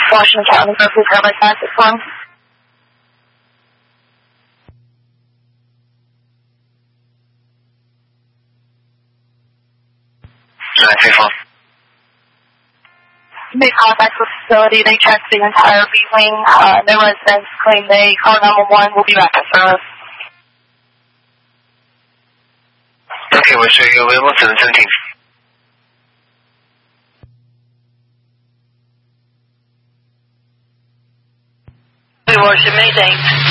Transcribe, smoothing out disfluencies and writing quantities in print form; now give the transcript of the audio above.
Washington County, please have my fastest one. Made contact with the facility. They checked the entire B-wing. No residents claim they call 911. We'll be back at service. Okay, we'll show you available 717. Washington, Mayday.